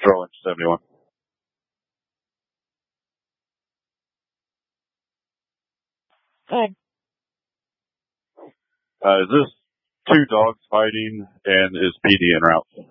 Control Inch 71. Is this two dogs fighting, and is PD en route?